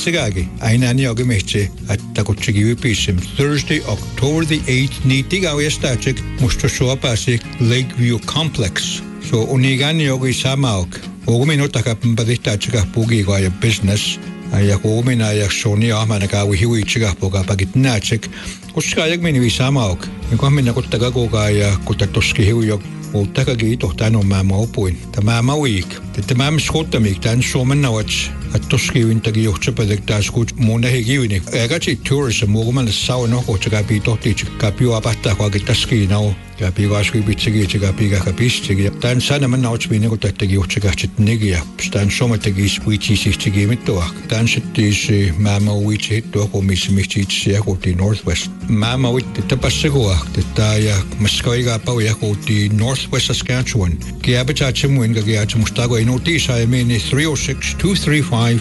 Sagagi, Ainani Meche at Takochigi Pisim, Thursday, October the 8th, Nitigawi Static, Mustashoa Pasik, Lakeview Complex. So Unigani Yogi Samauk, Oguminotaka Baditachika Pugi via business. Ayak Omin Ayak Sony Amanaka, Hiwi Chigapoga Pagit Nachik, Kuskayak Mini Samauk, you come in a Kotagagoga, Kotatoski Hiwi. Takagi Tano Mama Opoin, the Mama week, the Mam Schotamik, Dan Soman Nawach, at Toski Wintagi Chopadak good Monahigi. I got it tourism, woman, a sour no Chagapi Totich, Capua Bata, Wagitaski now, Capivaski Bichigi, Gapiga Capisti, Dan Sanaman Nouch being able to take you Chagachet Nigia, Stan Somatagis, which is to give it to work. Dan is Mama which hit to Miss Michi Northwest. Mama with the Tapasagoa, the Taya Mascoiga Pawako, the Northwest Saskatchewan. Kiabachachim Winga Mustago in Otis, I mean 306 235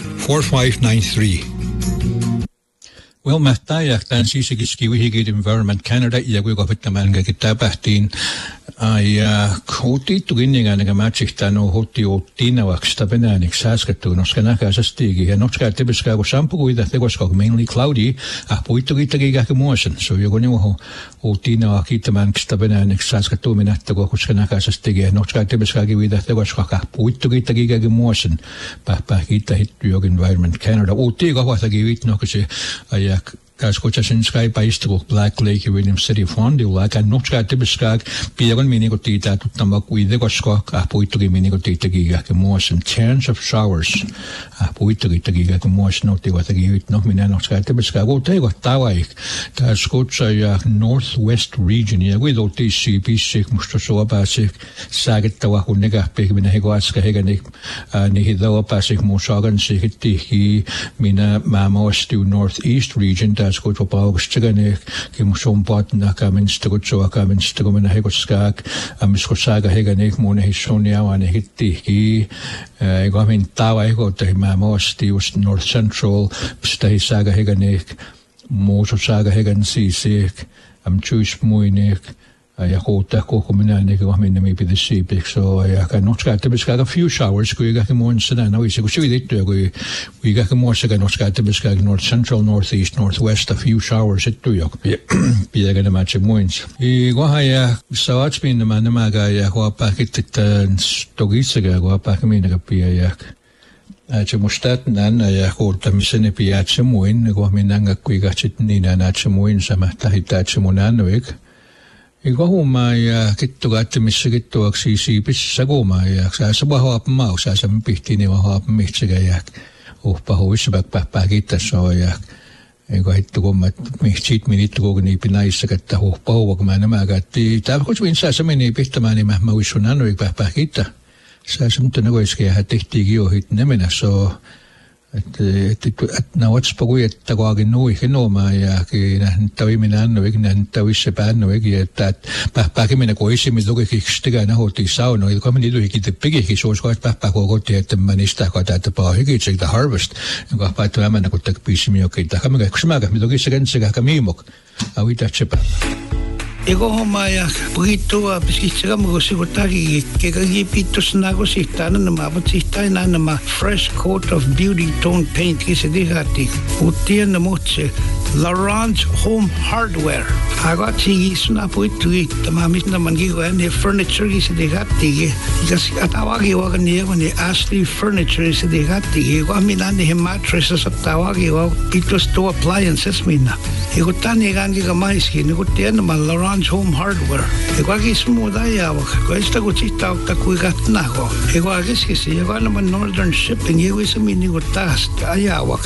4593. Well, Mataya, Dan Sisikiski, we get Environment Canada, Yago Vitamanga Kitabahtin. I Hoti to Guinea and a Machitano, Hoti or Tina Stabenanik, Saskatoon, Skanaka, Stigi, and Notka Tibiska was sample with the was mainly cloudy, a Puitogitagak motion. So you're going to Hotina, Kitaman, Stabenanik, Saskatoon, and Atago, Skanaka, Stigi, and Notka Tibiskagi with the Thewashaka, Puitogitagak motion, Papakita hit your Environment Canada. Otigo, what I give it, Nokashi, Ayak. Kascochasinskay Paistro, Black Lake, William City Fond, like a Nochka Tibiskag, Piagon Minigotita, Tamak with the Goskok, a poetry Minigotita Gigak, motion, chance of showers, a poetry Gigak, motion, not what I give it, no Minanoska Tibiskag, will take what Tawaik, Tascocha Northwest region, here with OTC, Pisik, Mustasoa Pasik, Saget Tawaku Nega, Pigminahegoaska Heganik, Nihidoa Pasik, Mosagan, Sikiti, Mina Mamos to Northeast region. Go to Paus Chiganek, Kim Sompat, Nakamins to Gocho, Kamins to Gomina Hegoskak, Amiskosaga Heganek, Mona Hisonia, and Hiti, Gomin Tawa, go to Mamos, the North Central, Stay Saga Heganek, Moso Saga Hegan Seasick, Jewish Moinek. I hope that Cocominanik, maybe the sea big, so I cannot get a few showers. We got more in Sedan. We got more second, not got the North Central, Northeast, Northwest, a few showers at 2 o'clock. Be a match of moons. So it's been the Manamaga, who are packet at Stogisaga, who are packing a piayak. Mustat and I hold the Missini Piachamoin, Gominanga Quigachet Nina Nachamoin, Samatahitachamonanoik. Ikaw kit to got to Misigit to Axisi, Pisagoma, Sabaho mouse as a pitty never hop Michigayak, or Pahoisabak Papagita, so yak. I got to go my cheat minute to go and be nice to get the whole power of Manamagat. The Tavos wins as a many Pitamani Mahmausunano Papagita. Sasam to Nogoski had Tigio hit Nemina, so. Now what's Poguet Tagog no, he know my Tawiminano, and Tawisapano, that Papakim Koisim is looking stiga and Hoti Sound, or come into the piggy, he shows what Papa got at the Manista got at the power, he check the harvest, and got back to Amana could take piece of milk, the Hamaga, Milogis against the Gakamimok. Are we touch a Ego homaya pagito piskitsga mogosigotagi kegagi pitos nagosita na mabotita na fresh coat of beauty tone paint kisedigati utien na motse Laurent's Home Hardware agati isna poitu tamamis na mangigo and furniture kisedigati kasi atawagi wagani ni Ashley Furniture kisedigati ego aminan ni mattresses atawagi wa pitos to appliances mina ego tani gangi gamais ki nego tien na Laurent's Home Hardware. Igual que es mudaya, esta cochita está cuigatnago. Igual que si igual naman Northern Shipping, igual sa minigotas, ayawak.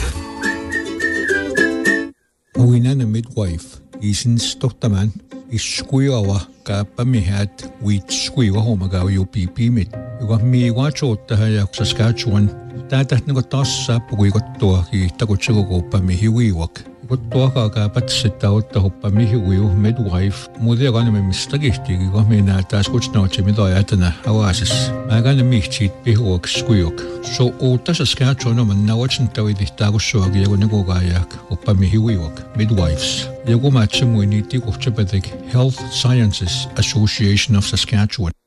Uwinan na midwife, isin stoktaman, iskuyawa ka pamihat, wheat skuyawa homagaw yung pipimit. Igual miiwachot tahayak Saskatchewan, tatat na gotas sa pagwigot ki takotsago ko pamihiwiwak. Toaka ka patsit out the Hopamihiwi midwife, Mudiagana Mistagiti, Gomina Taskuch Noche Midoyatana, Oasis, Magana Michit, Pihok, Squeak. So, Ota Saskatchewan, and now watching Tawi the Tagosog, Yagonagogayak, Hopamihiwiok, midwives. Yagomachim, we need to Health Sciences Association of Saskatchewan.